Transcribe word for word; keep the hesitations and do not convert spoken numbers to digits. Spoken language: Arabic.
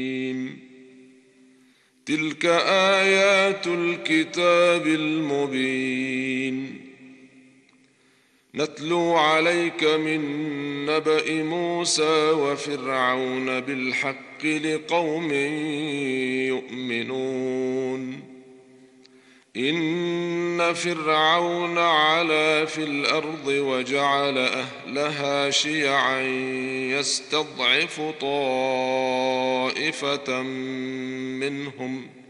تلك آيات الكتاب المبين نتلو عليك من نبأ موسى وفرعون بالحق لقوم يؤمنون إن فرعون علا في الأرض وجعل أهلها شيعا يستضعف طائفة منهم